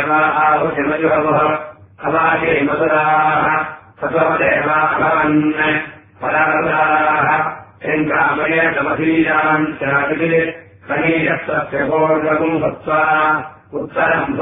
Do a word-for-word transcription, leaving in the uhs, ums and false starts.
देवा आहुतिमजुहवः अवाये मधुराः सत्वदेवा अभवन् परावृताः शङ्कामयेतमधीयान् चाकिले सनीयस्य पूर्वकम् हत्वा उत्तरम्